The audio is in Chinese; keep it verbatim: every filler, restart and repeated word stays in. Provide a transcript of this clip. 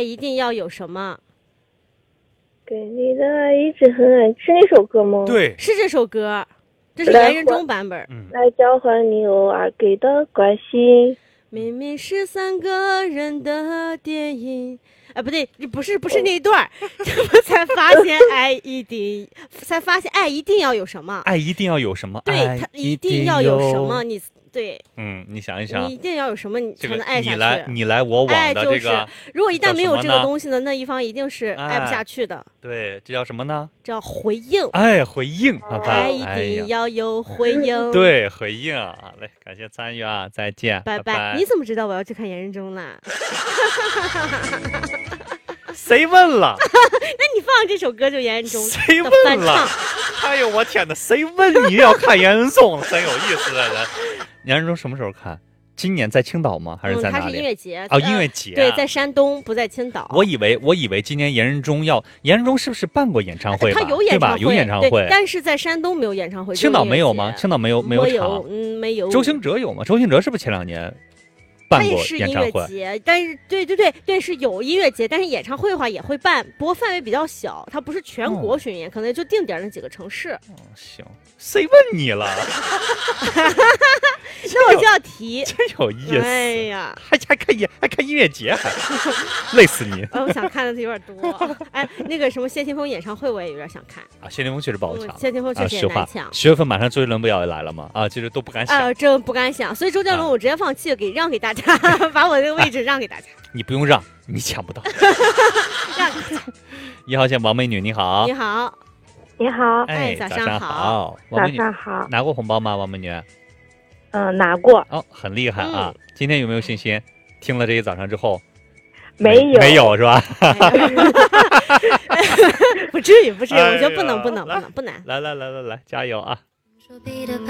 一定要有什么？ 给你的爱一直很爱，是那首歌吗？ 对， 是这首歌，这是严仁中版本。 嗯， 来交换你偶尔给的关心。 明明是三个人的电影，哎，不对，不是不是那一段，这不才发现爱一定，才发现爱一定要有什么？ 爱一定要有什么？ 对，他一定要有什么？你对， 嗯，你想一想， 你一定要有什么，你才能爱下去。 你来你来我往的这个， 如果一旦没有这个东西呢，那一方一定是爱不下去的。 对，这叫什么呢？ 叫回应。 哎，回应，好吧， 爱一定要有回应。 对，回应啊，好嘞，感谢参与啊，再见， 拜拜。你怎么知道我要去看严仁中呢？ 谁问了？ 那你放这首歌就严仁中谁问了？哎呦我天哪！谁问你要看严仁中了？真有意思的人。严仁中什么时候看？今年在青岛吗？还是在哪里？ 嗯、他是音乐节哦，音乐节、啊。 对，在山东，不在青岛。 我以为，我以为今年严仁中要，严仁中是不是办过演唱会吧？ 他有演唱会， 有演唱会， 但是在山东没有演唱会。 青岛没有吗？青岛没有，没有场。 有，嗯，没有。 周兴哲有吗？周兴哲是不是前两年？ 他也是音乐节，但是对对对对是有音乐节，但是演唱会的话也会办，不过范围比较小，它不是全国巡演，哦、可能就定点那几个城市。 哦，行，谁问你了？ 那我就要提， 真有意思。 哎呀， 还还看音还看音乐节，还累死你！ 我想看的有点多。哎，那个什么谢霆锋演唱会我也有点想看啊，谢霆锋确实不好抢， 嗯、谢霆锋确实也难抢。 十月份马上周杰伦不要来了吗？啊，其实都不敢想。 啊，真不敢想，所以周杰伦我直接放弃，给让给大家。把我那个位置让给大家， 你不用让，你抢不到。 让给大家。 一号线王美女，你好。 你好， 你好， 哎， 早上好， 早上好。 拿过红包吗，王美女？ 嗯、呃，拿过。 哦，很厉害啊！嗯、今天有没有信心？听了这一早上之后， 没有， 没有是吧？ 不至于，不至于，我觉得不能，不能，不能，不能。 来来来来来，加油啊！